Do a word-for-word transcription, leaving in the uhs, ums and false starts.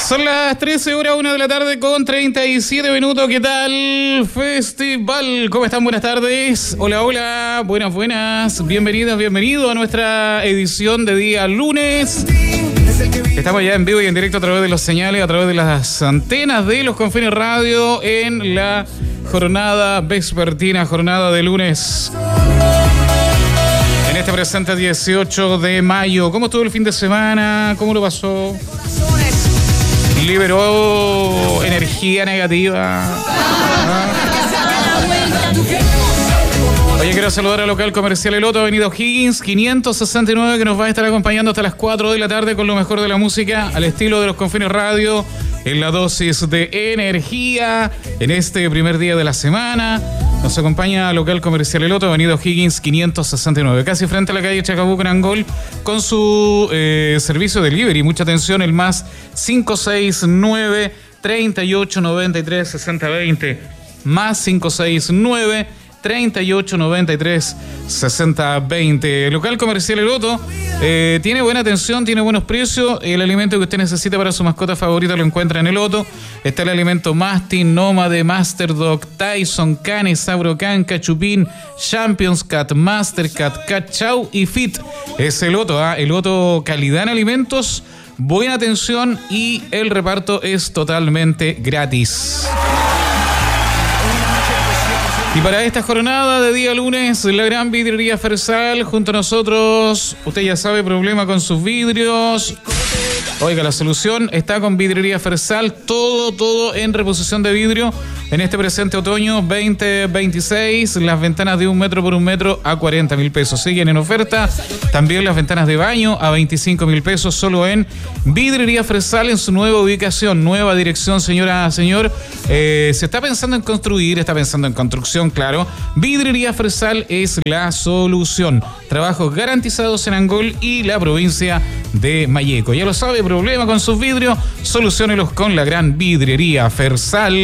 Son las trece horas, una de la tarde con treinta y siete minutos. ¿Qué tal, Festival? ¿Cómo están? Buenas tardes. Hola, hola. Buenas, buenas. Bienvenidas, bienvenidos a nuestra edición de día lunes. Estamos ya en vivo y en directo a través de los señales, a través de las antenas de los Confines Radio en la jornada vespertina, jornada de lunes. En este presente dieciocho de mayo. ¿Cómo estuvo el fin de semana? ¿Cómo lo pasó? Liberó energía negativa. ¿Ah? Oye, quiero saludar al local comercial El Loto, avenida O'Higgins, quinientos sesenta y nueve, que nos va a estar acompañando hasta las cuatro de la tarde con lo mejor de la música, al estilo de los Confines Radio, en la dosis de energía, en este primer día de la semana. Nos acompaña al local comercial El Loto, avenida O'Higgins, quinientos sesenta y nueve, casi frente a la calle Chacabuco, en Angol, con su eh, servicio de delivery. Mucha atención, el más cinco seis nueve, treinta y ocho, noventa y tres, sesenta, veinte, más cinco seis nueve, treinta y ocho, noventa y tres, sesenta, veinte. El local comercial El Loto eh, tiene buena atención, tiene buenos precios. El alimento que usted necesita para su mascota favorita lo encuentra en El Loto. Está el alimento Mastin, Nómade, Master Dog, Tyson, Canes, Sabrocan, Cachupín, Champions Cat, Master Cat, Cat Chow y Fit. Es El Loto, ¿ah? El Loto, calidad en alimentos, buena atención y el reparto es totalmente gratis. Y para esta jornada de día lunes, la gran vidriería Fersal, junto a nosotros, usted ya sabe, problema con sus vidrios. Oiga, la solución está con Vidriería Fersal, todo, todo en reposición de vidrio. En este presente otoño veinte veintiséis, las ventanas de un metro por un metro a cuarenta mil pesos siguen en oferta. También las ventanas de baño a veinticinco mil pesos solo en Vidriería Fersal en su nueva ubicación, nueva dirección, señora, señor. Eh, se está pensando en construir, está pensando en construcción, claro. Vidriería Fersal es la solución. Trabajos garantizados en Angol y la provincia de Malleco. Ya lo sabe, problema con sus vidrios, soluciónelos con la gran Vidriería Fersal.